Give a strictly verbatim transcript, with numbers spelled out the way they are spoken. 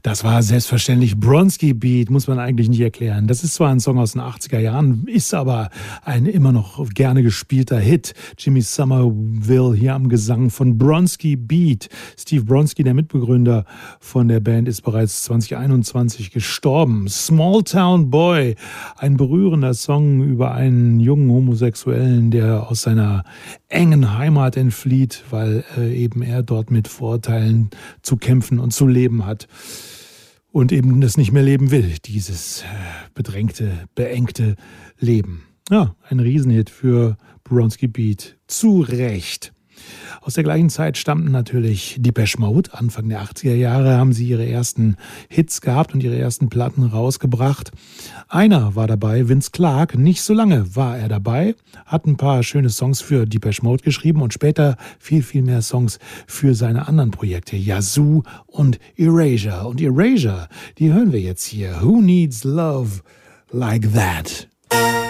Das war selbstverständlich Bronski Beat, muss man eigentlich nicht erklären. Das ist zwar ein Song aus den achtziger Jahren, ist aber ein immer noch gerne gespielter Hit. Jimmy Somerville hier am Gesang von Bronski Beat. Steve Bronski, der Mitbegründer von der Band, ist bereits zwanzig einundzwanzig gestorben. Small Town Boy, ein berührender Song über einen jungen Homosexuellen, der aus seiner engen Heimat entflieht, weil äh, eben er dort mit Vorurteilen zu kämpfen und zu leben hat. Und eben das nicht mehr leben will, dieses bedrängte, beengte Leben. Ja, ein Riesenhit für Bronski Beat. Zu Recht. Aus der gleichen Zeit stammten natürlich Depeche Mode. Anfang der achtziger Jahre haben sie ihre ersten Hits gehabt und ihre ersten Platten rausgebracht. Einer war dabei, Vince Clarke. Nicht so lange war er dabei, hat ein paar schöne Songs für Depeche Mode geschrieben und später viel, viel mehr Songs für seine anderen Projekte, Yazoo und Erasure. Und Erasure, die hören wir jetzt hier. Who Needs Love Like That?